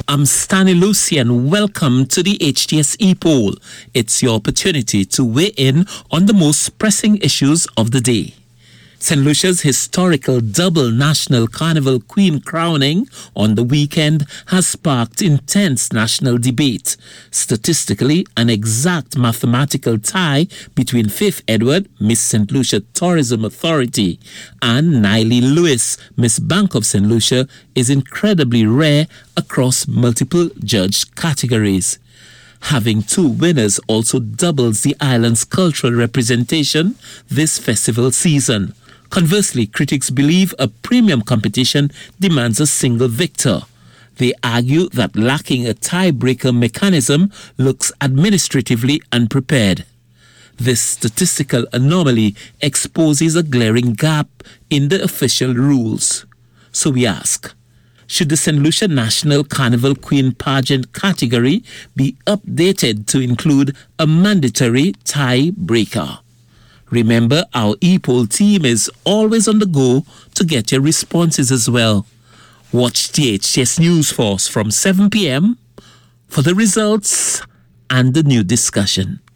I'm Stanley Lucy and welcome to the HTS e-poll. It's your opportunity to weigh in on the most pressing issues of the day. St. Lucia's historical double National Carnival Queen crowning on the weekend has sparked intense national debate. Statistically, an exact mathematical tie between Faith Edward, Miss St. Lucia Tourism Authority, and Niley Lewis, Miss Bank of St. Lucia, is incredibly rare across multiple judged categories. Having two winners also doubles the island's cultural representation this festival season. Conversely, critics believe a premium competition demands a single victor. They argue that lacking a tiebreaker mechanism looks administratively unprepared. This statistical anomaly exposes a glaring gap in the official rules. So we ask, should the St. Lucia National Carnival Queen Pageant category be updated to include a mandatory tiebreaker? Remember, our e-poll team is always on the go to get your responses as well. Watch the HTS News Force from 7 p.m. for the results and the new discussion.